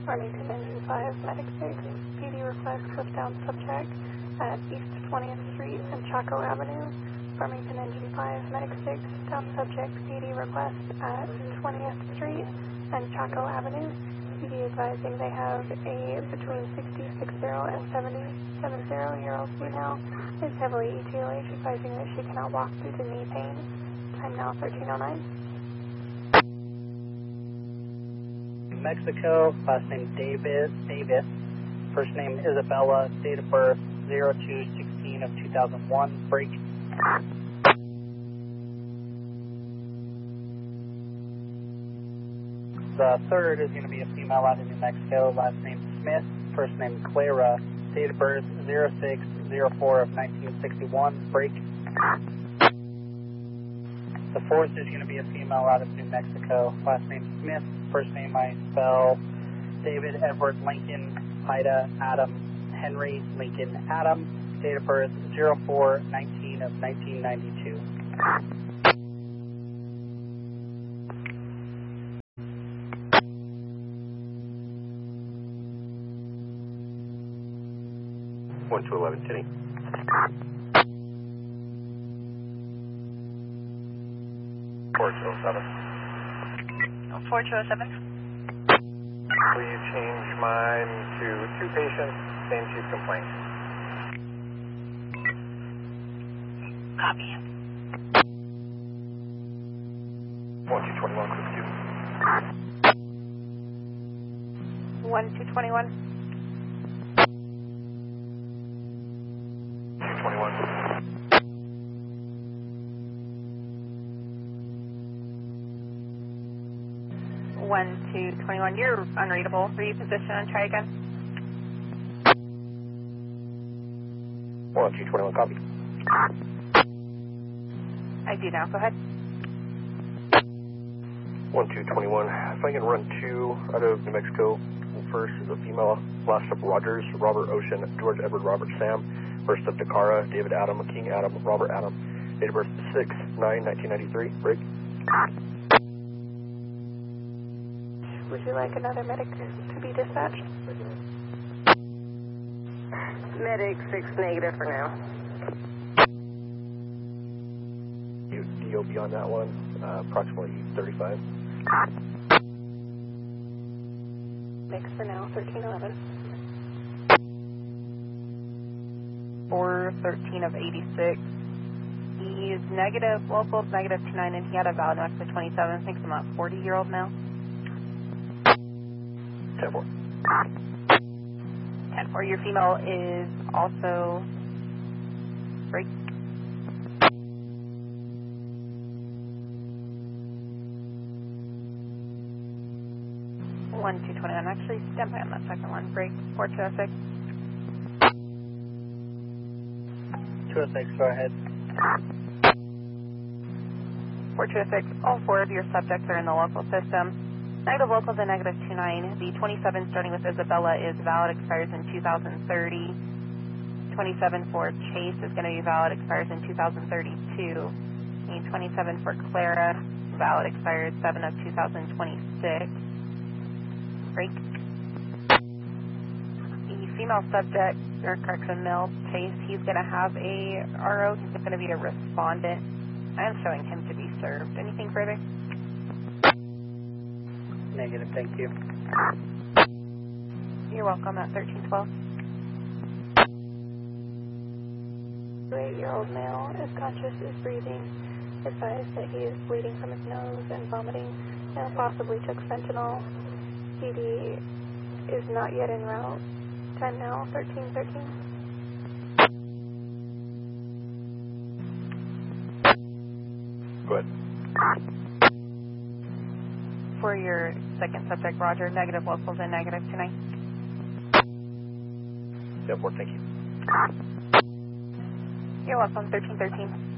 Farmington Engine 5, Medic 6, PD request cliff down subject at East 20th Street and Chaco Avenue. Farmington Engine 5, Medic 6, down subject, PD request at 20th Street and Chaco Avenue. PD advising they have a between 60 and 70-year-old female is heavily ETLH, advising that she cannot walk due to knee pain. Time now 13:09. Mexico, last name Davis, first name Isabella, date of birth 02/16 of 2001, break. The third is going to be a female out of New Mexico, last name Smith, first name Clara, date of birth 06/04 of 1961, break. The fourth is going to be a female out of New Mexico, last name Smith, first name I spell David Edward Lincoln, Ida Adam Henry Lincoln Adam, date of birth 04/19 of 1992. One to 11, Tinny. 4207. 4207. Please change mine to 2 patients, same chief complaint. Copy. 1221, quick 2. 1221. 221. 1221. You're unreadable. Reposition and try again. 1221, copy. I do now. Go ahead. 1221. If I can run 2 out of New Mexico, first is a female, last up Rogers, Robert Ocean, George Edward Robert Sam, first up Dakara, David Adam, King Adam, Robert Adam, date of birth 6/9/1993, break. Would you like another medic to be dispatched? Medic 6 negative for now. DOB on that one, approximately 35. Mix for now, 1311. 413 of 86. He's negative, local's negative 29, and he had a valid max of 27. Thinks I'm a 40-year-old now. 10-4. 10-4. Your female is also break. 1221. Actually, stand by on that second one. Break. 4206. 206, go ahead. 4206. All 4 of your subjects are in the local system. Negative local to negative 29. The 27 starting with Isabella is valid, expires in 2030. 27 for Chase is going to be valid, expires in 2032. The 27 for Clara, valid, expires 7 of 2026. Break. The female subject, or correction, male Chase, he's going to have a RO. He's going to be a respondent. I am showing him to be served. Anything further? Negative, thank you. You're welcome at 1312. 8-year-old male is conscious, is breathing. Advised that he is bleeding from his nose and vomiting and possibly took fentanyl. PD is not yet en route. Time now, 1313. Go ahead. For your second subject, Roger, negative locals and negative tonight. 10-4, thank you. You're welcome, 1313.